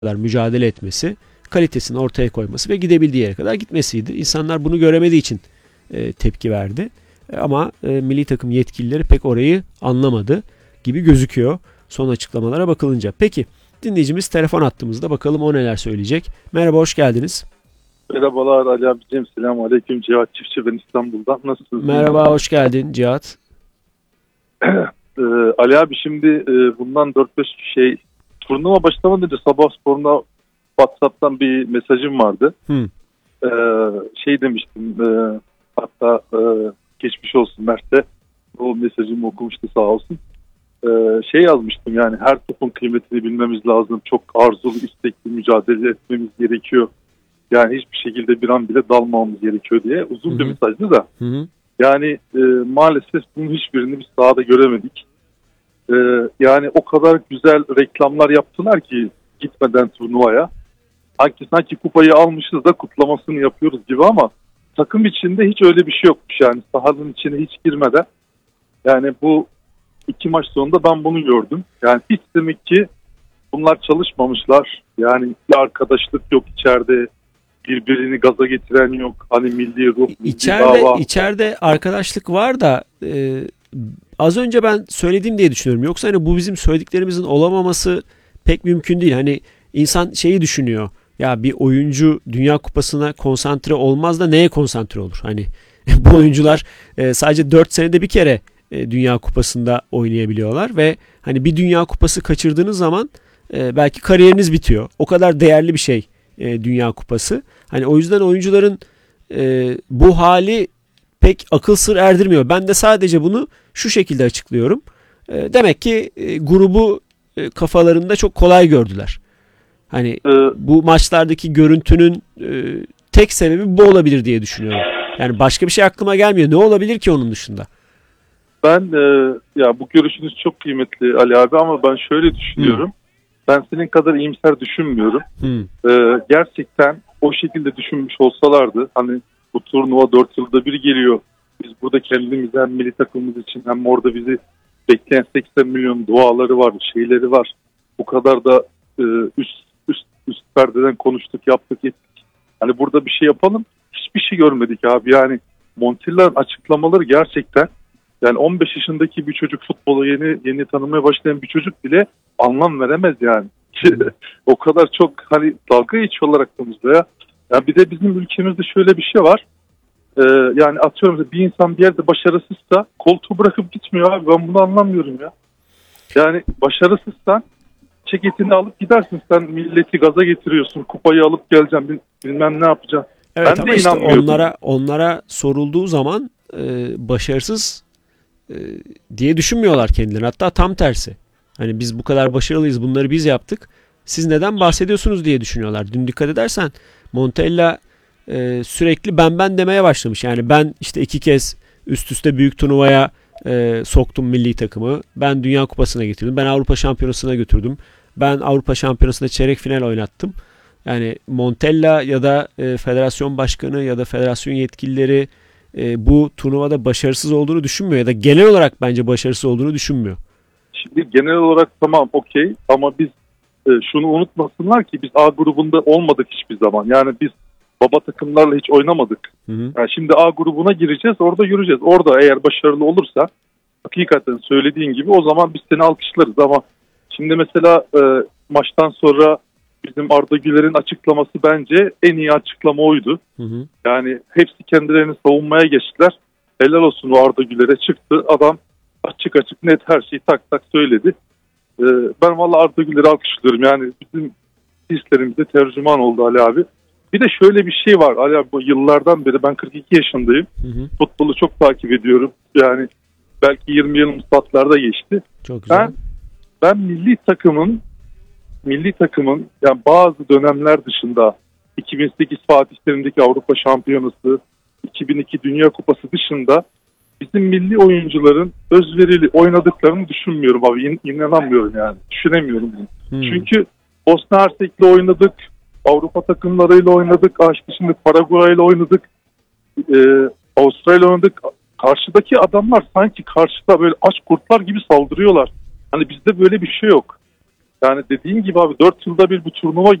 kadar mücadele etmesi, kalitesini ortaya koyması ve gidebildiği yere kadar gitmesiydi. İnsanlar bunu göremediği için tepki verdi. Ama milli takım yetkilileri pek orayı anlamadı gibi gözüküyor son açıklamalara bakılınca. Peki dinleyicimiz telefon attığımızda bakalım o neler söyleyecek. Merhaba, hoş geldiniz. Merhabalar Ali abicim, selamun aleyküm. Cihat Çiftçi, ben İstanbul'dan. Nasılsınız? Merhaba, hoş geldin Cihat. Ali abi, şimdi bundan 4-5 turnuva başlamadan önce Sabah Spor'una WhatsApp'tan bir mesajım vardı. Demiştim, hatta geçmiş olsun Mert'e, o mesajımı okumuştu sağ olsun. Yazmıştım, yani her topun kıymetini bilmemiz lazım. Çok arzulu, istekli mücadele etmemiz gerekiyor. Yani hiçbir şekilde bir an bile dalmamamız gerekiyor diye. Uzun bir mesajdı da. Yani maalesef bunun hiçbirini biz sahada göremedik. Yani o kadar güzel reklamlar yaptılar ki gitmeden turnuvaya. Sanki kupayı almışız da kutlamasını yapıyoruz gibi, ama takım içinde hiç öyle bir şey yokmuş. Yani sahanın içine hiç girmeden. Yani bu 2 maç sonunda ben bunu gördüm. Yani hiç, demek ki bunlar çalışmamışlar. Yani bir arkadaşlık yok içeride. Birbirini gaza getiren yok. Hani milli ruh, İçeride arkadaşlık var da az önce ben söyledim diye düşünüyorum. Yoksa hani bu bizim söylediklerimizin olamaması pek mümkün değil. Hani insan şeyi düşünüyor. Ya bir oyuncu Dünya Kupası'na konsantre olmaz da neye konsantre olur? Hani bu oyuncular sadece 4 senede bir kere Dünya Kupası'nda oynayabiliyorlar ve hani bir Dünya Kupası kaçırdığınız zaman belki kariyeriniz bitiyor. O kadar değerli bir şey Dünya Kupası. Hani o yüzden oyuncuların bu hali pek akıl sır erdirmiyor. Ben de sadece bunu şu şekilde açıklıyorum. Demek ki grubu kafalarında çok kolay gördüler. Hani bu maçlardaki görüntünün tek sebebi bu olabilir diye düşünüyorum. Yani başka bir şey aklıma gelmiyor. Ne olabilir ki onun dışında? Ben ya bu görüşünüz çok kıymetli Ali abi, ama ben şöyle düşünüyorum. Ben senin kadar iyimser düşünmüyorum. Gerçekten o şekilde düşünmüş olsalardı, hani bu turnuva 4 yılda bir geliyor. Biz burada kendimiz hem milli takımımız için hem orada bizi bekleyen 80 milyon duaları var, şeyleri var. Bu kadar da üst perdeden konuştuk, yaptık, ettik. Hani burada bir şey yapalım. Hiçbir şey görmedik abi. Yani Montella'nın açıklamaları gerçekten, yani 15 yaşındaki bir çocuk, futbolu yeni tanımaya başlayan bir çocuk bile anlam veremez yani. O kadar çok hani dalga geçiyorlar aklımızda ya. Yani bir de bizim ülkemizde şöyle bir şey var. Yani atıyorum, bir insan bir yerde başarısızsa koltuğu bırakıp gitmiyor abi. Ben bunu anlamıyorum ya. Yani başarısızsan ceketini alıp gidersin. Sen milleti gaza getiriyorsun. Kupayı alıp geleceğim. Bilmem ne yapacağım. Evet, ben ama de işte inanmıyorum. onlara sorulduğu zaman başarısız diye düşünmüyorlar kendilerini. Hatta tam tersi. Hani biz bu kadar başarılıyız, bunları biz yaptık. Siz neden bahsediyorsunuz diye düşünüyorlar. Dün dikkat edersen Montella sürekli ben demeye başlamış. Yani ben işte 2 kez üst üste büyük turnuvaya soktum milli takımı. Ben Dünya Kupası'na getirdim. Ben Avrupa Şampiyonası'na götürdüm. Ben Avrupa Şampiyonası'nda çeyrek final oynattım. Yani Montella ya da federasyon başkanı ya da federasyon yetkilileri bu turnuvada başarısız olduğunu düşünmüyor ya da genel olarak bence başarısız olduğunu düşünmüyor. Şimdi genel olarak tamam, okey, ama biz şunu unutmasınlar ki biz A grubunda olmadık hiçbir zaman. Yani biz baba takımlarla hiç oynamadık. Yani şimdi A grubuna gireceğiz, orada yürüyeceğiz. Orada eğer başarılı olursa hakikaten söylediğin gibi o zaman biz seni alkışlarız, ama şimdi mesela maçtan sonra bizim Arda Güler'in açıklaması bence en iyi açıklama oydu. Yani hepsi kendilerini savunmaya geçtiler. Helal olsun o Arda Güler'e, çıktı adam açık net her şeyi tak söyledi. Ben vallahi Arda Güler'i alkışlıyorum. Yani bizim hislerimizde tercüman oldu Ali abi. Bir de şöyle bir şey var Ali abi, bu yıllardan beri, ben 42 yaşındayım. Futbolu çok takip ediyorum. Yani belki 20 yılım statlarda geçti. Çok güzel. Ben milli takımın yani bazı dönemler dışında, 2008 Fatih Terim'deki Avrupa Şampiyonası, 2002 Dünya Kupası dışında bizim milli oyuncuların özverili oynadıklarını düşünmüyorum abi. İnanamıyorum yani. Düşünemiyorum bunu. Çünkü Bosna Hersek'le oynadık. Avrupa takımlarıyla oynadık. Şimdi Paraguay'la oynadık. Avustralya'yla oynadık. Karşıdaki adamlar sanki karşıda böyle aç kurtlar gibi saldırıyorlar. Hani bizde böyle bir şey yok. Yani dediğin gibi abi 4 yılda bir turnuva